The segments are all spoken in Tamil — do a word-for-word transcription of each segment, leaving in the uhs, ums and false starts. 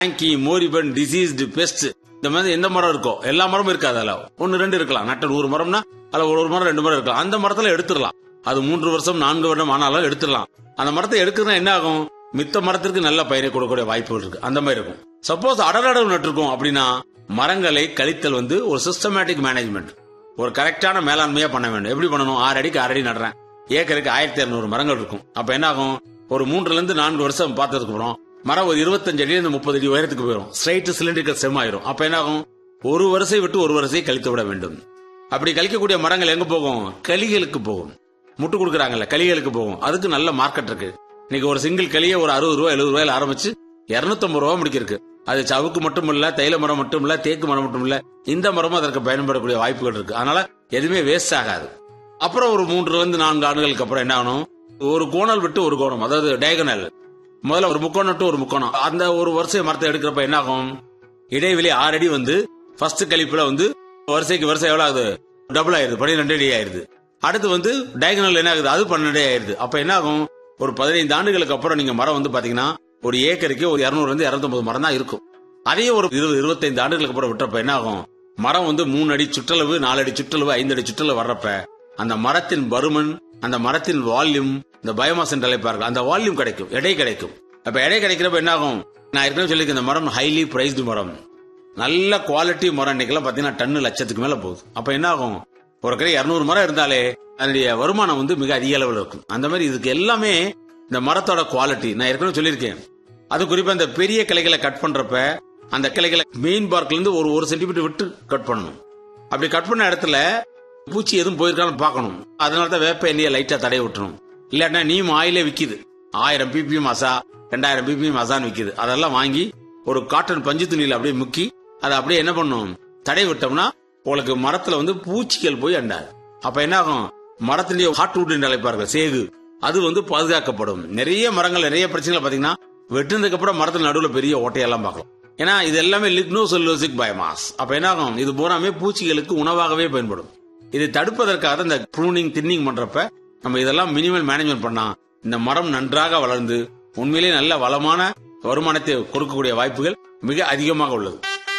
ஆங்கி, மோரிபன், டிசீஸ்டு, பெஸ்ட், இந்த மாதிரி எந்த மரம் இருக்கோ எல்லா மரமும் இருக்காது. அதுல ஒன்னு ரெண்டு இருக்கலாம். நட்ட நூறு மரம்னா அதுல ஒரு மரம் ரெண்டு மரம் இருக்கலாம். அந்த மரத்துல எடுத்துடலாம். அது மூன்று வருஷம் நான்கு வருடம் ஆனாலும் எடுத்துடலாம். அந்த மரத்தை எடுக்கிறதா என்ன ஆகும், மித்த மரத்திற்கு நல்ல பயனை கொடுக்கக்கூடிய வாய்ப்புகள் இருக்கு. அந்த மாதிரி இருக்கும். சப்போஸ் அடலடவு நட்டிருக்கோம் அப்படின்னா மரங்களை கழித்தல் வந்து ஒரு சிஸ்டமேட்டிக் மேனேஜ்மெண்ட், ஒரு கரெக்டான மேலாண்மையா பண்ண வேண்டும். எப்படி பண்ணணும், ஆறு அடிக்கு ஆறு அடி நடுறேன், ஏக்கருக்கு ஆயிரத்தி இருநூறு மரங்கள் இருக்கும். அப்ப என்ன ஆகும், ஒரு மூன்றுல இருந்து நான்கு வருஷம் பார்த்ததுக்கு அப்புறம் மரம் ஒரு இருபத்தஞ்சு அடி இருந்து முப்பது அடி உயரத்துக்கு போயிடும். ஸ்ட்ரைட் சிலிண்டரிக்கல் செம் ஆயிரும். அப்ப என்ன ஆகும், ஒரு வரிசை விட்டு ஒரு வரிசை கழித்து விட வேண்டும். அப்படி கழிக்கக்கூடிய மரங்கள் எங்க போகும், களிகளுக்கு போகும். முட்டு கொடுக்குறாங்கல்ல, களிகளுக்கு போகும். அதுக்கு நல்ல மார்க்கெட் இருக்கு. இன்னைக்கு ஒரு சிங்கிள் களியை ஒரு அறுபது ரூபாய் எழுபது ரூபாயில ஆரம்பிச்சு இருநூத்தி ஐம்பது ரூபாய் முடிக்கிருக்கு. அது சவுக்கு மட்டும் இல்ல, தைல மரம் மட்டும் இல்ல, தேக்கு மரம் மட்டும் இல்ல, இந்த மரமும் அதற்கு பயன்படக்கூடிய வாய்ப்புகள் இருக்கு. அதனால எதுவுமே வேஸ்ட் ஆகாது. அப்புறம் ஒரு மூன்றுல இருந்து நான்கு ஆண்டுகளுக்கு அப்புறம் என்ன ஆகணும், ஒரு கோணல் விட்டு ஒரு கோணம், அதாவது டயகனல், முதல்ல ஒரு முக்கோணம் விட்டு ஒரு முக்கோணம், அந்த ஒரு வருஷம் மரத்தை எடுக்கிறப்ப என்ன ஆகும், இடைவெளி ஆறு அடி வந்து ஃபர்ஸ்ட் கழிப்புல வந்து வரிசைக்கு வருஷம் எவ்வளவு ஆகுது, டபுள் ஆயிருது, பன்னிரெண்டு அடி ஆயிருது. அடுத்து வந்து டயகனல் என்ன ஆகுது, அது பன்னெண்டு அடி ஆயிருது. அப்ப என்ன ஆகும், ஒரு பதினைந்து ஆண்டுகளுக்கு அப்புறம் நீங்க மரம் வந்து பாத்தீங்கன்னா ஒரு ஏக்கருக்கு ஒரு இருநூறு இருந்து இருநூத்தி ஐம்பது மரம் தான் இருக்கும். அதையே ஒரு இருபது இருபத்தைந்து ஆண்டுகளுக்கு அப்புறம் விட்டுறப்ப என்ன ஆகும், மரம் வந்து மூணு அடி சுற்றளவு, நாலு அடி சுற்றளவு, ஐந்து அடி சுற்றளவு வர்றப்ப அந்த மரத்தின் பருமன், அந்த மரத்தின் வால்யூம், இந்த பயோமாஸ் என்று அழைப்பார்கள், அந்த வால்யூம் கிடைக்கும், எடை கிடைக்கும். அப்ப எடை கிடைக்கிறப்ப என்ன ஆகும், நான் ஏற்கனவே சொல்லியிருக்கேன், இந்த மரம் ஹைலி பிரைஸ்டு மரம், நல்ல குவாலிட்டி மரம். இன்னைக்கெல்லாம் பாத்தீங்கன்னா டன்னு லட்சத்துக்கு மேல போகுது. அப்ப என்ன ஆகும், ஒரு கரை இருநூறு மரம் இருந்தாலே அதனுடைய வருமானம் வந்து மிக அதிக அளவில் இருக்கும். அந்த மாதிரி இதுக்கு எல்லாமே இந்த மரத்தோட குவாலிட்டி நான் ஏற்கனவே சொல்லியிருக்கேன். அது குறிப்பா இந்த பெரிய கிளைகளை கட் பண்றப்ப அந்த கிளைகளை மெயின் பார்க்ல இருந்து ஒரு ஒரு சென்டிமீட்டர் விட்டு கட் பண்ணணும். அப்படி கட் பண்ண இடத்துல பூச்சி எதுவும் போயிருக்கான்னு பார்க்கணும். அதனாலதான் வேப்ப எண்ணெயை லைட்டா தடை விட்டுணும். இல்லாட்டா நீம் ஆயிலே விக்குது, ஆயிரம் பிபிஎம் மசா, ரெண்டாயிரம் பிபிஎம் மசான்னு விக்குது. அதெல்லாம் வாங்கி ஒரு காட்டன் பஞ்சு துணியில அப்படியே முக்கி அதை அப்படியே என்ன பண்ணும், தடை விட்டோம்னா உங்களுக்கு மரத்துல வந்து பூச்சிகள் போய் அண்டாது. அப்ப என்ன ஆகும், மரத்திலேயே ஹார்ட்வுட் என்று அழைப்பார்கள், சேகு, அது வந்து பாதுகாக்கப்படும். நிறைய மரங்கள் நிறைய பிரச்சனைகள் பாத்தீங்கன்னா வெட்டினதுக்கு அப்புறம் மரத்துல நடுவில் பெரிய ஓட்டையெல்லாம் பார்க்கலாம். ஏன்னா இது எல்லாமே லிக்னோசெல்லுலோசிக் பயோமாஸ். அப்ப என்ன ஆகும், இது பூராமே பூச்சிகளுக்கு உணவாகவே பயன்படும். இதை தடுப்பதற்காக இந்த ப்ரூனிங் தின்னிங் பண்றப்ப நம்ம இதெல்லாம் மினிமல் மேனேஜ்மெண்ட் பண்ணா இந்த மரம் நன்றாக வளர்ந்து உண்மையிலேயே நல்ல வளமான வருமானத்தை கொடுக்கக்கூடிய வாய்ப்புகள் மிக அதிகமாக உள்ளது.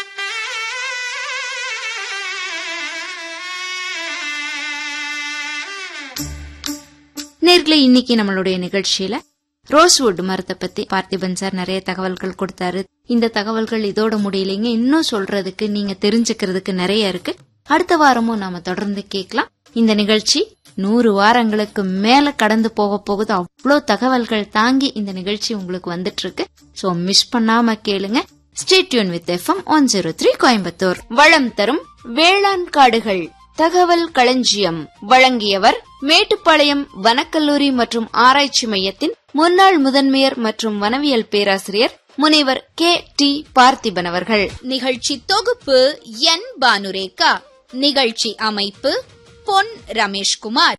நேர்களே, இன்னைக்கு நம்மளுடைய நிகழ்ச்சியில ரோஸ்வுட் மரத்தை பத்தி பார்த்திபன் சார் நிறைய தகவல்கள் கொடுத்தாரு. இந்த தகவல்கள் இதோட முடியலைங்க, இன்னும் சொல்றதுக்கு நீங்க தெரிஞ்சுக்கிறதுக்கு நிறைய இருக்கு. அடுத்த வாரமும் நாம தொடர்ந்து கேட்கலாம். இந்த நிகழ்ச்சி நூறு வாரங்களுக்கு மேல கடந்து போக போகுது. அவ்வளோ தகவல்கள் தாங்கி இந்த நிகழ்ச்சி உங்களுக்கு வந்துட்டு இருக்கு. சோ மிஸ் பண்ணாம கேளுங்க. Stay tune with FM one zero three Coimbatore. வளம் தரும் வேளாண் காடுகள் தகவல் களஞ்சியம் வழங்கியவர் மேட்டுப்பாளையம் வனக்கல்லூரி மற்றும் ஆராய்ச்சி மையத்தின் முன்னாள் முதன்மையர் மற்றும் வனவியல் பேராசிரியர் முனைவர் கே டி பார்த்திபன் அவர்கள். நிகழ்ச்சி தொகுப்பு என் பானுரேகா. நிகழ்ச்சி அமைப்பு பொன் ரமேஷ்குமார்.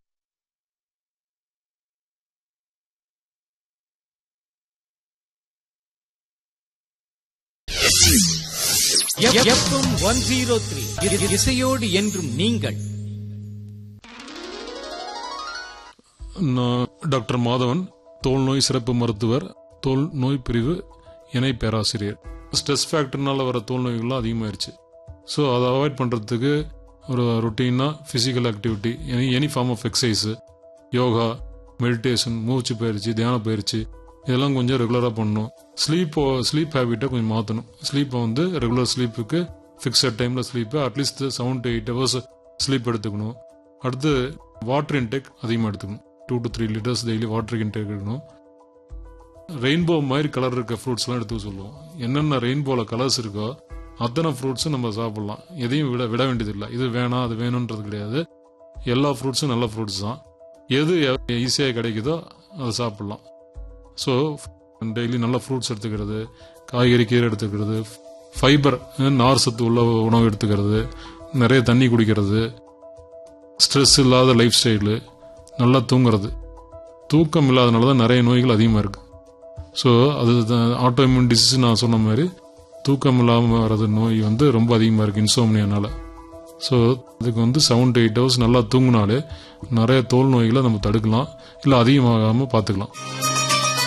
இசையோடு என்றும் நீங்கள். நான் டாக்டர் மாதவன், தோல் நோய் சிறப்பு மருத்துவர், தோல் நோய் பிரிவு இணை பேராசிரியர். ஸ்ட்ரெஸ் ஃபேக்டர்னால வர தோல் நோய்கள்லாம் அதிகமாயிருச்சு. ஸோ அதை அவாய்ட் பண்ணுறதுக்கு ஒரு ரொட்டீனாக physical activity, any any form of exercise, yoga, meditation, மூச்சு பயிற்சி, தியான பயிற்சி, இதெல்லாம் கொஞ்சம் ரெகுலராக பண்ணணும். ஸ்லீப்போ ஸ்லீப் ஹேபிட்டை கொஞ்சம் மாற்றணும். ஸ்லீப்பை வந்து ரெகுலர் ஸ்லீப்புக்கு ஃபிக்ஸட் டைமில் sleep at least seven to eight hours sleep எடுத்துக்கணும். அடுத்து வாட்டர் இன்டேக் அதிகமாக எடுத்துக்கணும். Two to three litres daily water intake எடுக்கணும். ரெயின்போ மாதிரி கலர் இருக்க ஃப்ரூட்ஸ்லாம் எடுத்துக்க சொல்லுவோம். என்னென்ன ரெயின்போவில் கலர்ஸ் இருக்கோ அத்தனை ஃப்ரூட்ஸும் நம்ம சாப்பிடலாம். எதையும் விட விட வேண்டியதில்லை. இது வேணாம் அது வேணுன்றது கிடையாது. எல்லா ஃப்ரூட்ஸும் நல்ல ஃப்ரூட்ஸ் தான். எது ஈஸியாக கிடைக்குதோ அதை சாப்பிடலாம். ஸோ டெய்லி நல்ல ஃப்ரூட்ஸ் எடுத்துக்கிறது, காய்கறி கீரை எடுத்துக்கிறது, ஃபைபர் நார் சத்து உள்ள உணவு எடுத்துக்கிறது, நிறைய தண்ணி குடிக்கிறது, ஸ்ட்ரெஸ் இல்லாத லைஃப் ஸ்டைலு, நல்லா தூங்குறது. தூக்கம் இல்லாதனால தான் நிறைய நோய்கள் அதிகமாக இருக்குது. ஸோ அது ஆட்டோ இம்யூன் டிசீஸ் நான் சொன்ன மாதிரி தூக்கம் இல்லாமல் வர்றது நோய் வந்து ரொம்ப அதிகமாக இருக்குது இன்சோம்னியானால. ஸோ அதுக்கு வந்து செவன் டு எயிட் ஹவர்ஸ் நல்லா தூங்கினாலே நிறைய தோல் நோய்களை நம்ம தடுக்கலாம், இல்லை அதிகமாகாமல் பார்த்துக்கலாம்.